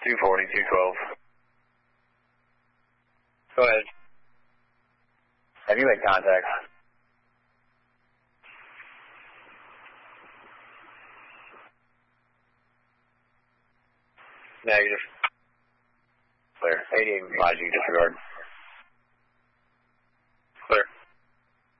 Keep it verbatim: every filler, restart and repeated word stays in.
two forty, two twelve. Go ahead. Have you made contact? Negative. Clear. eighty-eight, Lodge, disregard.